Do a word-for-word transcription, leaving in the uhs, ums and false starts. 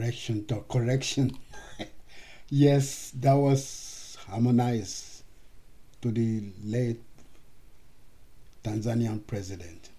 correction to correction. Yes, that was harmonized to the late Tanzanian president.